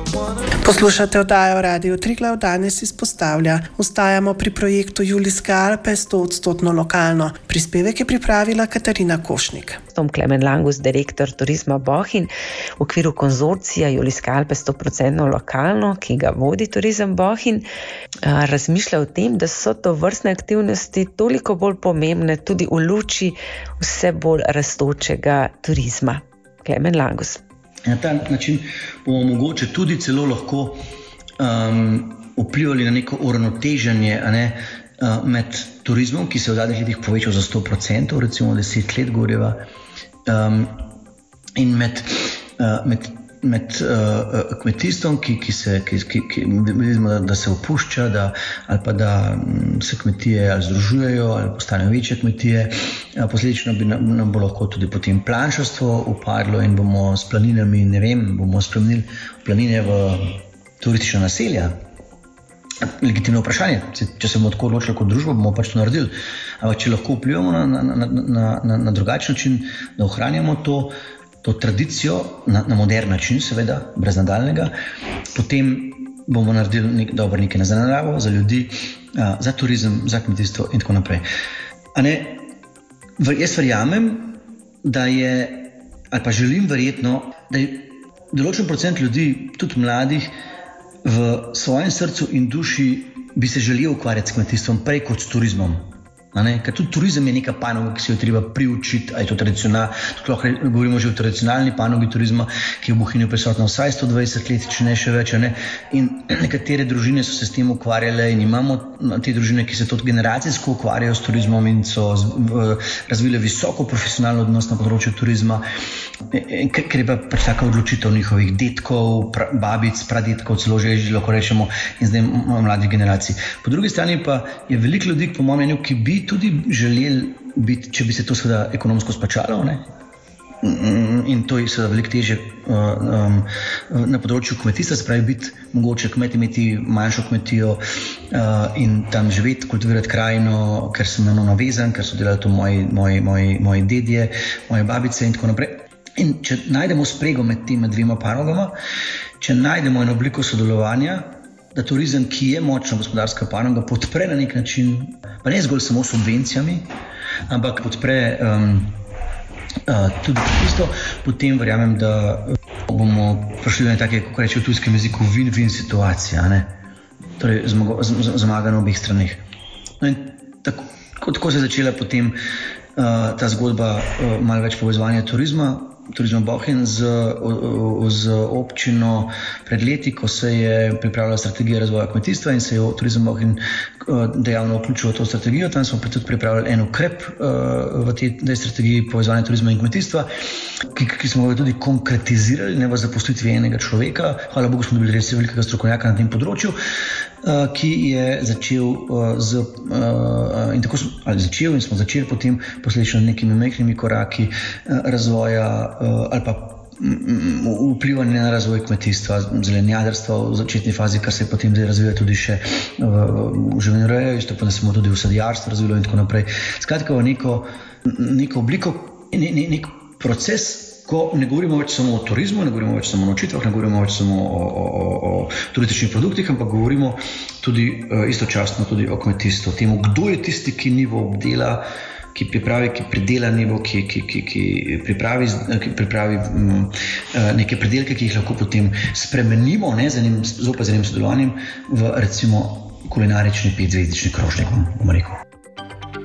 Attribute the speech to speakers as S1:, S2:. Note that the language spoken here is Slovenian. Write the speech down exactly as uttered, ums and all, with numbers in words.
S1: Poslušate oddajo Radio Triglav, danes izpostavlja. Ostajamo pri projektu Julijske Alpe sto odstotno lokalno. Prispevek je pripravila Katarina Košnik.
S2: Tom Klemen Langus, direktor Turizma Bohinj, v okviru konzorcija Julijske Alpe sto odstotno lokalno, ki ga vodi Turizem Bohinj, razmišlja o tem, da so to vrstne aktivnosti toliko bolj pomembne tudi v luči vse bolj rastočega turizma. Klemen Langus.
S3: Na ta način bomo mogoče tudi celo lahko um, vplivali na neko uravnoteženje a ne, uh, med turizmom, ki se je v zadnjih letih povečal za sto procentov, recimo deset let goreva, um, in med, uh, med, med uh, kmetijstvom, ki, ki se, ki, ki, ki, vidimo, da se opušča, da, ali pa da se kmetije ali združujejo ali postanejo večje kmetije. Posledično bi nam, nam bo lahko tudi potem planšarstvo upadlo in bomo s planinami, ne vem, bomo spremenili planine v turistična naselja. Legitimno vprašanje, če se bomo tako odločili kot družba, bomo pač to naredili. Ampak če lahko vplivamo na, na, na, na, na, na drugačen način, da ohranjamo to, to tradicijo na, na modern način, seveda, brez nadaljnega, potem bomo naredili nek, dobro nekaj za naravo, za ljudi, za turizem, za kmetijstvo in tako naprej. A ne, jaz verjamem, da je, ali pa želim verjetno, da je določen procent ljudi, tudi mladih, v svojem srcu in duši bi se želel ukvarjati s kmetijstvom prej kot s turizmom. Ker tudi turizem je neka panoga, ki se jo treba priučiti, ali je to tradicionalno, tukaj govorimo že o tradicionalni panogi turizma, ki je v Bohinju prisotna vsaj sto dvajset let, če ne še več. Ne? In nekatere družine so se s tem ukvarjale in imamo te družine, ki se tudi generacijsko ukvarjajo s turizmom in so razvile visoko profesionalno odnos na področju turizma, ker je pa taka odločitev njihovih detkov, babic, pradetkov, celo že lahko rečemo, in zdaj mladih generacij. Po drugi strani pa je veliko ljudi, po mojem mnenju, ki bi tudi želeli biti, če bi se to seveda ekonomsko splačalo, ne? In to je seveda veliko težje um, na področju kmetijstva, se pravi biti mogoče kmet, imeti manjšo kmetijo uh, in tam živeti, kultivirati krajino, ker sem na njo navezan, ker so delali to moji, moji, moji, moji dedje, moje babice in tako naprej. In če najdemo sprego med tema dvema panogama, če najdemo eno obliko sodelovanja, da turizem, ki je močna gospodarska panoga, podpre na nek način, pa ne zgolj samo subvencijami, ampak podpre um, uh, tudi kmetijstvo, potem verjamem, da bomo prišli na take, kako reče v tujskem jeziku, win-win situacija, ne? Torej zmago, zmaga na obeh straneh. No in tako, tako se je začela potem uh, ta zgodba uh, malo več povezovanja turizma, Turizma Bohinj z, z občino pred leti, ko se je pripravila strategija razvoja kmetijstva in se je Turizem Bohinj dejavno vključil v to strategijo. Tam smo tudi pripravili en ukrep v tej, tej strategiji povezovanja turizma in kmetijstva, ki, ki smo ga tudi konkretizirali, ne v zaposlitvi enega človeka. Hvala Bogu smo dobili res velikega strokovnjaka na tem področju, ki je začel z, in tako smo, ali začel in smo začeli potem posledično nekimi majhnimi koraki razvoja ali pa vplivanje na razvoj kmetijstva, zelenjadarstva v začetni fazi, kar se je potem zdaj razvija tudi še v živinoreji, isto pa da smo tudi v sadjarstvu razvilo in tako naprej. Skratka, v neko, neko obliko, ne, ne, nek proces, ko ne govorimo več samo o turizmu, ne govorimo več samo o nočitvah, ne govorimo več samo o, o, o, o turističnih produktih, ampak govorimo tudi istočasno tudi o kmetijstvu, temu, kdo je tisti, ki nivo obdela, ki pripravi, ki pridela nivo, ki, ki, ki, ki pripravi, ki pripravi um, neke pridelke, ki jih lahko potem spremenimo, ne, z enim, zopet z enim sodelovanjem v recimo kulinarični petzvezdični krožnik, bom rekel.